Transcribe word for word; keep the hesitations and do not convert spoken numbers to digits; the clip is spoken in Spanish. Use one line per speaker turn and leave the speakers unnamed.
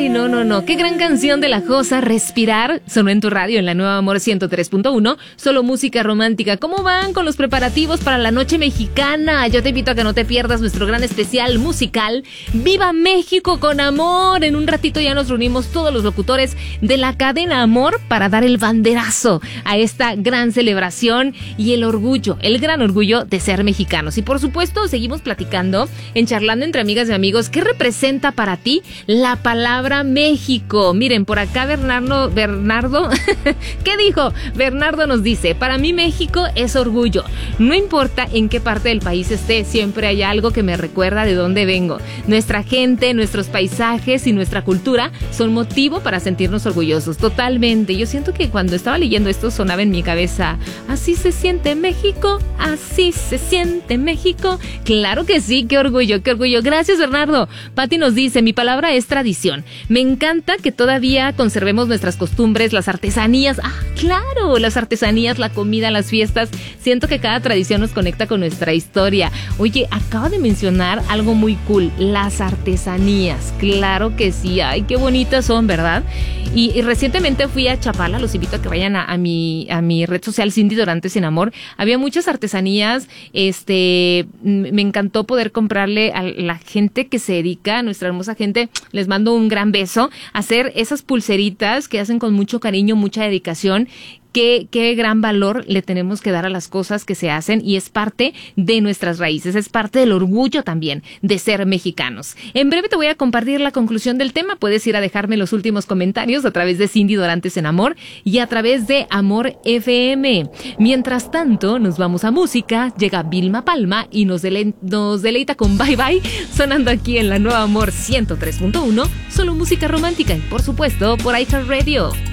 Ay, no, no, no. Qué gran canción de La Josa, Respirar. Sonó en tu radio en la Nueva Amor ciento tres punto uno. Solo música romántica. ¿Cómo van con los preparativos para la noche mexicana? Yo te invito a que no te pierdas nuestro gran especial musical Viva México con Amor. En un ratito ya nos reunimos todos los locutores de la cadena Amor para dar el banderazo a esta gran celebración y el orgullo, el gran orgullo de ser mexicanos. Y por supuesto, seguimos platicando en Charlando entre Amigas y Amigos. ¿Qué representa para ti la palabra México? Miren, por acá Bernardo, Bernardo, ¿qué dijo? Bernardo nos dice, para mí México es orgullo. No importa en qué parte del país esté, siempre hay algo que me recuerda de dónde vengo. Nuestra gente, nuestros paisajes y nuestra cultura son motivo para sentirnos orgullosos. Totalmente. Yo siento que cuando estaba leyendo esto sonaba en mi cabeza, así se siente México, así se siente México. Claro que sí, qué orgullo, qué orgullo. Gracias, Bernardo. Pati nos dice, mi palabra es tradición. Me encanta que todavía conservemos nuestras costumbres, las artesanías. Ah, claro, las artesanías, la comida, las fiestas. Siento que cada tradición nos conecta con nuestra historia. Oye, acaba de mencionar algo muy cool, las artesanías. Claro que sí, ay, qué bonitas son, ¿verdad? Y, y recientemente fui a Chapala, los invito a que vayan a, a mi a mi red social Cindy Dorantes sin Amor. Había muchas artesanías, este, me encantó poder comprarle a la gente que se dedica, a nuestra hermosa gente, les mando un gran beso, hacer esas pulseritas que hacen con mucho cariño, mucha dedicación. Qué, qué gran valor le tenemos que dar a las cosas que se hacen y es parte de nuestras raíces, es parte del orgullo también de ser mexicanos. En breve te voy a compartir la conclusión del tema, puedes ir a dejarme los últimos comentarios a través de Cindy Dorantes en Amor y a través de Amor F M. Mientras tanto, nos vamos a música, llega Vilma Palma y nos, dele- nos deleita con Bye Bye, sonando aquí en la Nueva Amor ciento tres punto uno, solo música romántica y por supuesto por iHeartRadio.